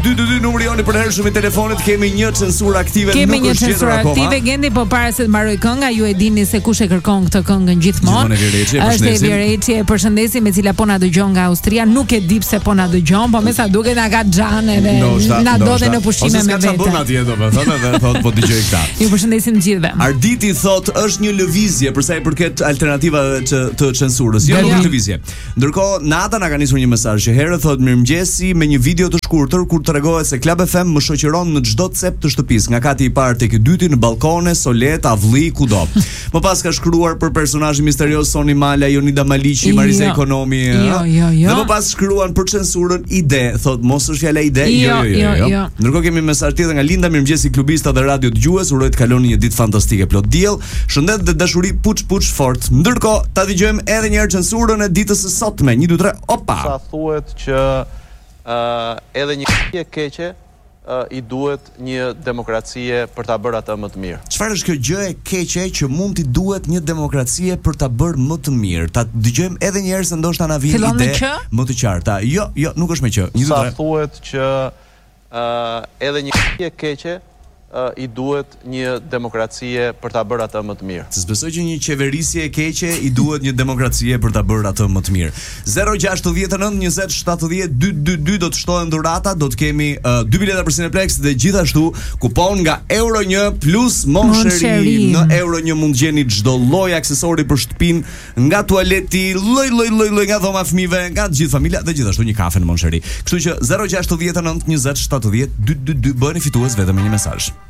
222 numri joni për hershëm i telefonit. Kemi një censurë aktive. Kemi një censurë aktive Gendi, po para se të mbaroj kënga, ju e dini se kush e kërkon këtë këngën gjithmonë. Është Evi Reçi, e përshëndesim, me cila po na dëgjon nga Austria. Nuk e di pse po na dëgjon, po me sa duket na ka xhan edhe na dodhe në pushime me vete. Ose atje domethënë edhe thot po dëgjoj këtë. Ju përshëndesim të gjithëve. Arditi thot është një lëvizje për sa i përket alternativave të censurës. Jo nuk është lëvizje. Ndërkohë Nata na ka nisur një mesazh që herë thot mirëmëngjesi me një video të shkurtër kur tregohet se Club FM më shoqëron në çdo cep të shtëpisë, nga kati i parë tek i dyti, në balkone, solet, avlli, kudo. Më pas ka shkruar për personazhin misterios Soni Mala, Jonida Maliqi, Marisa Ekonomi. Jo. Dhe më pas shkruan për censurën ide, thot mos është fjala ide. Jo. Ndërkohë kemi mesazh tjetër nga Linda, mirëmëngjesi klubista dhe radio dëgjues, uroj të kaloni një ditë fantastike plot diell, shëndet dhe dashuri puç fort. Ndërkohë ta dëgjojmë edhe një herë censurën e ditës së sotme. 1 2 3. Opa. Sa thuhet që edhe një e keqe i duhet një demokracie për ta bërë atë më të mirë. Çfarë është kjo gjë e keqe që mund t'i duhet një demokracie për ta bërë më të mirë? Ta dëgjojmë edhe një herë se ndoshta na vjen ide më të qarta. Jo, nuk është me q. 1 2 3. Sa thuhet që edhe një e keqe i duhet një demokracie për ta bërë atë më të mirë. S'besoj që një qeverisje e keqe i duhet një demokracie për ta bërë atë më të mirë. 069 20 70 222 do të shtohen dhurata, do të kemi 2 bileta për Cineplex dhe gjithashtu kupon nga Euro 1 plus Monsheri. Në Euro 1 mund gjeni çdo lloj aksesori për shtëpinë, nga tualeti, lloj nga dhoma fëmijëve, nga gjithë familja dhe gjithashtu një kafe në Monsheri. Kështu që 069 20 70 222 bëni fitues vetëm me një mesazh.